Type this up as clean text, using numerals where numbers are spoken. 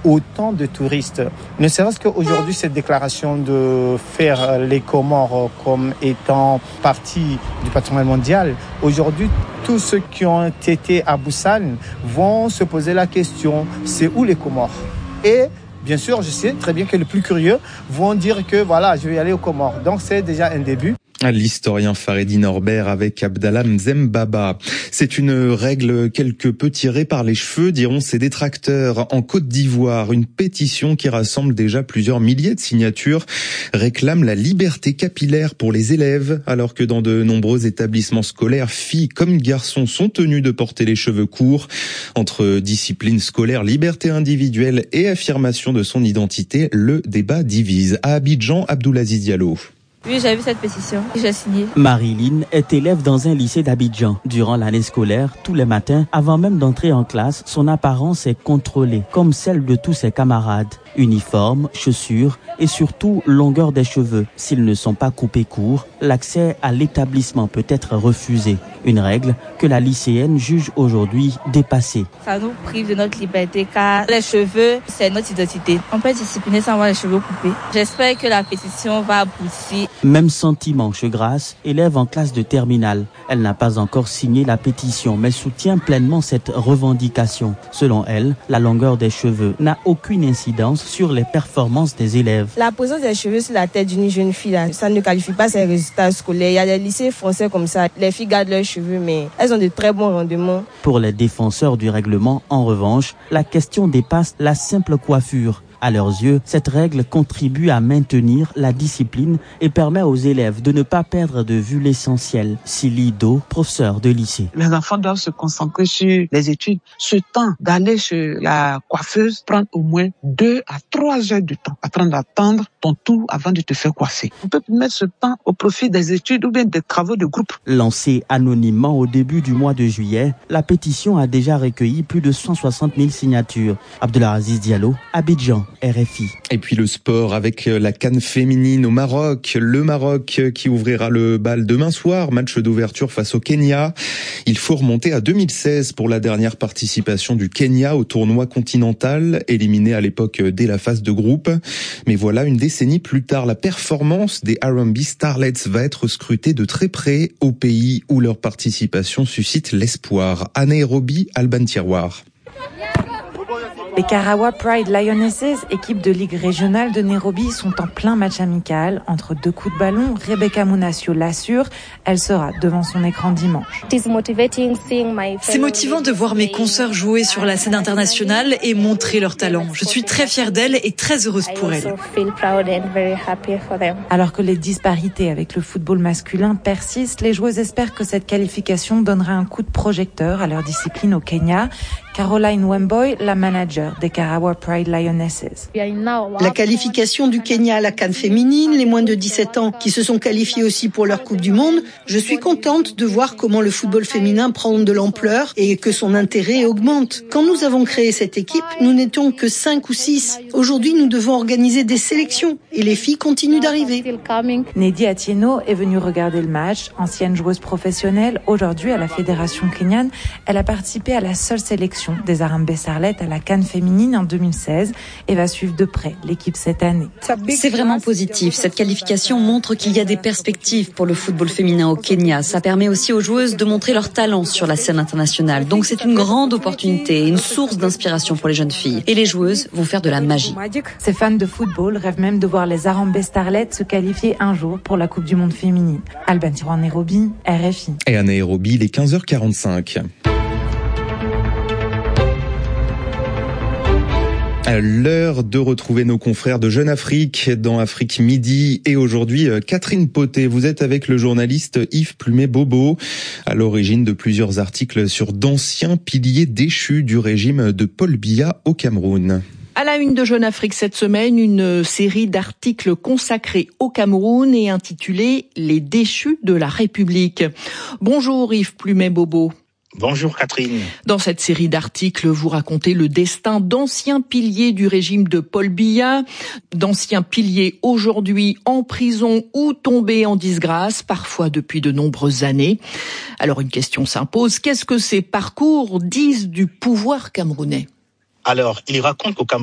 autant de touristes. Ne serait-ce qu'aujourd'hui, cette déclaration de faire les Comores comme étant partie du patrimoine mondial, aujourd'hui, tous ceux qui ont été à Busan vont se poser la question, c'est où les Comores ? Et bien sûr, je sais très bien que les plus curieux vont dire que voilà, je vais aller aux Comores. Donc c'est déjà un début. L'historien Fareddine Norbert avec Abdallah Mzembaba. C'est une règle quelque peu tirée par les cheveux, diront ses détracteurs. En Côte d'Ivoire, une pétition qui rassemble déjà plusieurs milliers de signatures réclame la liberté capillaire pour les élèves, alors que dans de nombreux établissements scolaires, filles comme garçons sont tenus de porter les cheveux courts. Entre discipline scolaire, liberté individuelle et affirmation de son identité, le débat divise. À Abidjan, Abdoulaziz Diallo. Oui, j'ai vu cette pétition, j'ai signé. Marilyn est élève dans un lycée d'Abidjan. Durant l'année scolaire, tous les matins, avant même d'entrer en classe, son apparence est contrôlée, comme celle de tous ses camarades. Uniforme, chaussures et surtout longueur des cheveux. S'ils ne sont pas coupés courts, l'accès à l'établissement peut être refusé. Une règle que la lycéenne juge aujourd'hui dépassée. Ça nous prive de notre liberté car les cheveux, c'est notre identité. On peut discipliner sans avoir les cheveux coupés. J'espère que la pétition va aboutir. Même sentiment chez Grace, élève en classe de terminale. Elle n'a pas encore signé la pétition, mais soutient pleinement cette revendication. Selon elle, la longueur des cheveux n'a aucune incidence sur les performances des élèves. La présence des cheveux sur la tête d'une jeune fille, ça ne qualifie pas ses résultats scolaires. Il y a des lycées français comme ça. Les filles gardent leurs cheveux, mais elles ont de très bons rendements. Pour les défenseurs du règlement, en revanche, la question dépasse la simple coiffure. À leurs yeux, cette règle contribue à maintenir la discipline et permet aux élèves de ne pas perdre de vue l'essentiel. Sili Do, professeur de lycée. Les enfants doivent se concentrer sur les études. Ce temps d'aller chez la coiffeuse prend au moins 2 à 3 heures de temps. Attendre d'attendre ton tour avant de te faire coiffer. On peut mettre ce temps au profit des études ou bien des travaux de groupe. Lancée anonymement au début du mois de juillet, la pétition a déjà recueilli plus de 160 000 signatures. Abdoulaziz Diallo, Abidjan. RFI. Et puis le sport avec la CAN féminine au Maroc. Le Maroc qui ouvrira le bal demain soir, match d'ouverture face au Kenya. Il faut remonter à 2016 pour la dernière participation du Kenya au tournoi continental, éliminé à l'époque dès la phase de groupe. Mais voilà, une décennie plus tard, la performance des R&B Starlets va être scrutée de très près au pays où leur participation suscite l'espoir. À Nairobi, Alban Tiroir. Les Karawa Pride Lionesses, équipe de ligue régionale de Nairobi, sont en plein match amical. Entre 2 coups de ballon, Rebecca Munasio l'assure, elle sera devant son écran dimanche. C'est motivant de voir mes consoeurs jouer sur la scène internationale et montrer leur talent. Je suis très fière d'elles et très heureuse pour elles. Alors que les disparités avec le football masculin persistent, les joueuses espèrent que cette qualification donnera un coup de projecteur à leur discipline au Kenya. Caroline Wemboy, la manager des Karawa Pride Lionesses. La qualification du Kenya à la CAN féminine, les moins de 17 ans qui se sont qualifiés aussi pour leur Coupe du Monde. Je suis contente de voir comment le football féminin prend de l'ampleur et que son intérêt augmente. Quand nous avons créé cette équipe, nous n'étions que 5 ou 6. Aujourd'hui, nous devons organiser des sélections et les filles continuent d'arriver. Nedi Atieno est venue regarder le match. Ancienne joueuse professionnelle, aujourd'hui à la Fédération kenyane, elle a participé à la seule sélection des Harambee Starlets à la CAN féminine en 2016 et va suivre de près l'équipe cette année. C'est vraiment positif. Cette qualification montre qu'il y a des perspectives pour le football féminin au Kenya. Ça permet aussi aux joueuses de montrer leur talent sur la scène internationale. Donc c'est une grande opportunité et une source d'inspiration pour les jeunes filles. Et les joueuses vont faire de la magie. Ces fans de football rêvent même de voir les Harambee Starlets se qualifier un jour pour la Coupe du Monde féminine. Alban Tiroir, Nairobi, RFI. Et à Nairobi, il est 15h45. L'heure de retrouver nos confrères de Jeune Afrique dans Afrique Midi. Et aujourd'hui, Catherine Potet, vous êtes avec le journaliste Yves Plumet-Bobo, à l'origine de plusieurs articles sur d'anciens piliers déchus du régime de Paul Biya au Cameroun. À la une de Jeune Afrique cette semaine, une série d'articles consacrés au Cameroun et intitulés « Les déchus de la République ». Bonjour Yves Plumet-Bobo. Bonjour Catherine. Dans cette série d'articles, vous racontez le destin d'anciens piliers du régime de Paul Biya, d'anciens piliers aujourd'hui en prison ou tombés en disgrâce, parfois depuis de nombreuses années. Alors une question s'impose, qu'est-ce que ces parcours disent du pouvoir camerounais ? Alors, il raconte qu'au Cameroun,